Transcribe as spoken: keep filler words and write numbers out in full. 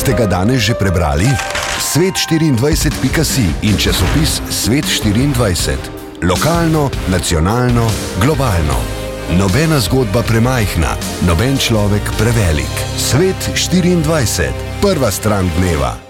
Ste ga danes že prebrali? svet štiriindvajset pika si in časopis Svet štiriindvajset. Lokalno, nacionalno, globalno. Nobena zgodba premajhna, noben človek prevelik. Svet štiriindvajset. Prva stran dneva.